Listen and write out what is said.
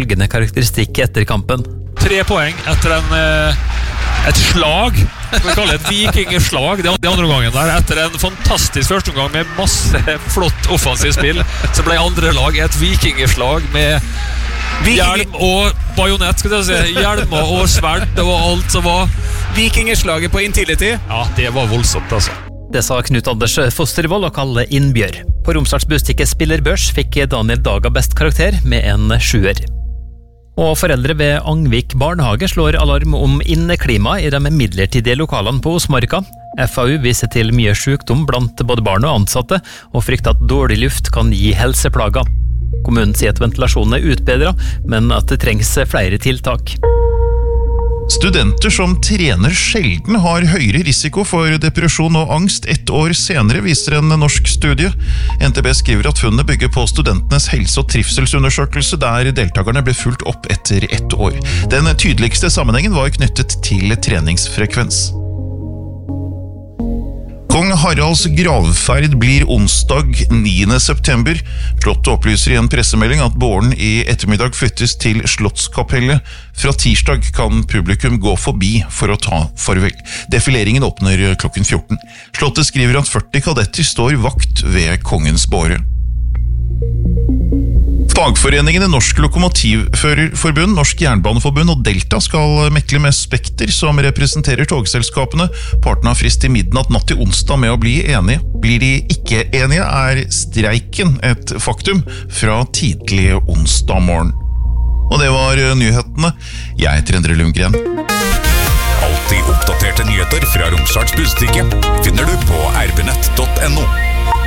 følgende karakteristikk etter kampen. 3 poeng etter et slag, vi kaller det et vikingeslag, det andre gangen der, etter en fantastisk første omgang med masse flott offensivt spill, så ble andre lag et vikingeslag med hjelm og bajonett, skal jeg si, hjelmer og sverd og alt som var. Vikingeslaget på Intility. Ja, det var voldsomt, altså. Det sa Knut Anders Fostervold og Kalle Innbjør. På Romsdals Bustikke spillerbørs fikk Daniel Daga best karakter med en 7er. Og foreldre ved Angvik barnehage slår alarm om inneklima i de midlertidige lokalene på Osmarka. FAU viser til mye sykdom blant både barn og ansatte, og frykter at dårlig luft kan gi helseplager. Kommunen sier at ventilasjonen er utbedret, men at det trengs flere tiltak. Studenter som trener sjelden har høyere risiko for depresjon og angst 1 år senere, viser en norsk studie. NTB skriver at funnet bygger på studentenes helse- og trivselsundersøkelse, der deltakerne ble fulgt opp etter 1 år. Den tydeligste sammenhengen var knyttet til treningsfrekvens. Kong Haralds gravferd blir onsdag 9. september. Slottet opplyser i en pressemelding at båren i ettermiddag flyttes til Slottskapellet. Fra tirsdag kan publikum gå forbi for å ta farvel. Defileringen åpner klokken 14. Slottet skriver at 40 kadetter står vakt ved kongens båre. Fagforeningene Norsk Lokomotivførerforbund, Norsk Jernbaneforbund og Delta skal mekle med Spekter, som representerer togselskapene. Partene har frist til midnatt natt til onsdag med å bli enige. Blir de ikke enige, er streiken et faktum fra tidlig onsdag morgen. Og det var nyhetene. Jeg heter Endre Lundgren. Alltid oppdaterte nyheter fra Romsdals Bustikke finner du på rbnett.no.